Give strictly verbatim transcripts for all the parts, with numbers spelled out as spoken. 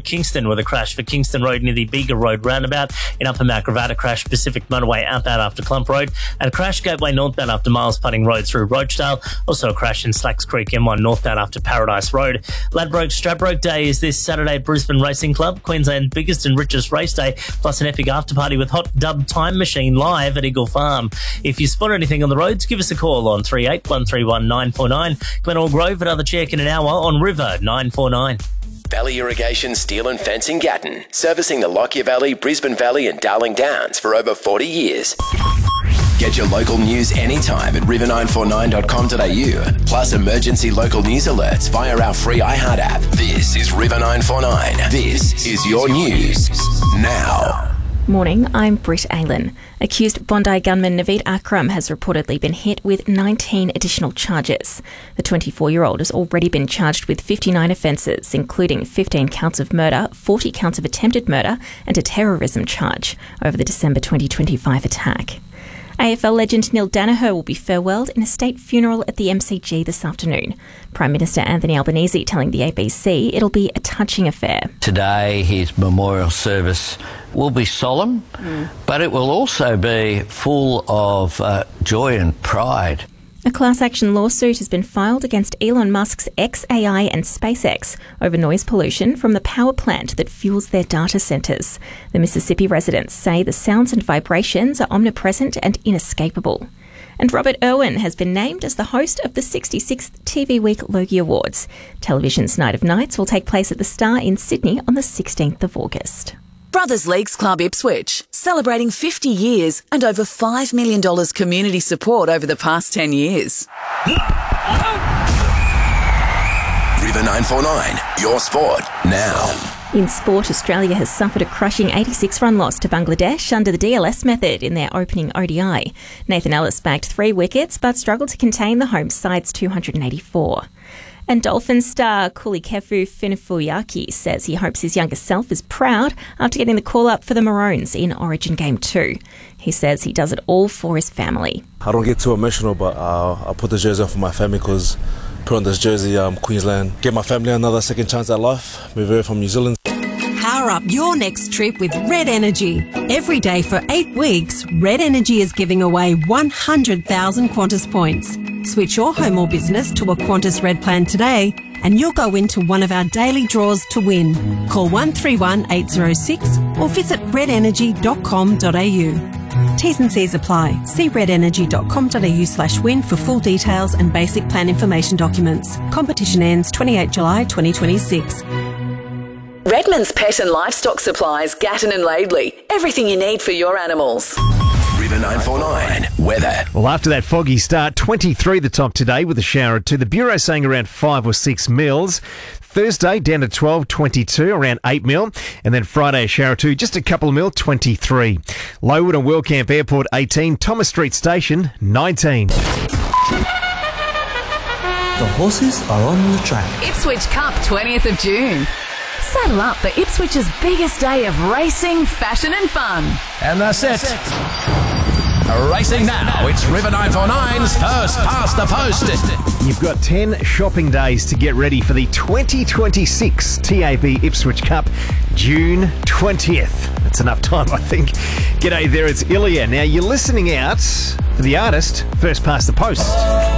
Kingston with a crash for Kingston Road near the Bega Road roundabout. In Upper Mount Gravatt, a crash Pacific Motorway outbound after Clump Road, and a crash Gateway northbound after Miles Putting Road through Rochdale. Also a crash in Slacks Creek M one northbound after Paradise Road. Ladbroke Stradbroke Day is this Saturday at Brisbane Racing Club, Queensland's biggest and richest race day, plus an epic after party with Hot Dub Time Machine live at Eagle Farm. If you spot anything on the roads, give us a call on three eight one three one nine four nine. Glenelg Grove, another check in an hour on River nine four nine. Valley Irrigation Steel and Fencing Gatton, servicing the Lockyer Valley, Brisbane Valley and Darling Downs for over forty years. Get your local news anytime at river nine four nine dot com dot a u, plus emergency local news alerts via our free iHeart app. This is River nine four nine. This is your news now. Morning, I'm Britt Aylen. Accused Bondi gunman Naveed Akram has reportedly been hit with nineteen additional charges. The twenty-four-year-old has already been charged with fifty-nine offences, including fifteen counts of murder, forty counts of attempted murder and a terrorism charge over the December twenty twenty-five attack. A F L legend Neil Daniher will be farewelled in a state funeral at the M C G this afternoon. Prime Minister Anthony Albanese telling the A B C it'll be a touching affair. Today his memorial service will be solemn, mm. but it will also be full of uh, joy and pride. A class action lawsuit has been filed against Elon Musk's xA I and SpaceX over noise pollution from the power plant that fuels their data centres. The Mississippi residents say the sounds and vibrations are omnipresent and inescapable. And Robert Irwin has been named as the host of the sixty-sixth T V Week Logie Awards. Television's Night of Nights will take place at the Star in Sydney on the sixteenth of August. Brothers Leagues Club Ipswich, celebrating fifty years and over five million dollars community support over the past ten years. River nine four nine, your sport now. In sport, Australia has suffered a crushing eighty-six run loss to Bangladesh under the D L S method in their opening O D I. Nathan Ellis bagged three wickets but struggled to contain the home side's two hundred eighty-four. And Dolphins star Kulikefu Finifuyaki says he hopes his younger self is proud after getting the call-up for the Maroons in Origin Game two. He says he does it all for his family. I don't get too emotional, but uh, I put the jersey on for my family because put on this jersey, um, Queensland, give my family another second chance at life. We're very from New Zealand. Power up your next trip with Red Energy. Every day for eight weeks, Red Energy is giving away one hundred thousand Qantas points. Switch your home or business to a Qantas Red plan today and you'll go into one of our daily draws to win. Call one three one eight zero six or visit red energy dot com dot a u. T's and C's apply. See red energy dot com dot a u slash win for full details and basic plan information documents. Competition ends twenty-eighth of July twenty twenty-six. Redmond's Pet and Livestock Supplies, Gatton and Laidley. Everything you need for your animals. River nine four nine, weather. Well, after that foggy start, twenty-three the top today with a shower or two. The Bureau saying around five or six mils. Thursday down to twelve, twenty-two, around eight mil. And then Friday a shower or two, just a couple of mil, twenty-three. Lowood and Wellcamp Airport, eighteen. Thomas Street Station, nineteen. The horses are on the track. Ipswich Cup, twentieth of June. Saddle up for Ipswich's biggest day of racing, fashion and fun. And that's it. Racing now. It's River nine four nine's first past the post. You've got ten shopping days to get ready for the twenty twenty-six T A B Ipswich Cup, June twentieth. That's enough time, I think. G'day there, it's Ilya. Now, you're listening out for the artist, first past the post.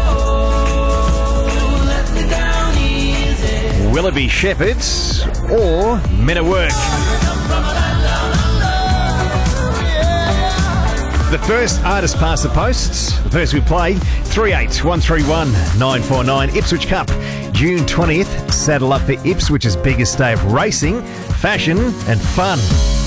Will it be Shepherds or Men at Work? The first artist past the post, the first we play, three eight one three one nine four nine. Ipswich Cup, June twentieth. Saddle up for Ipswich's biggest day of racing, fashion and fun.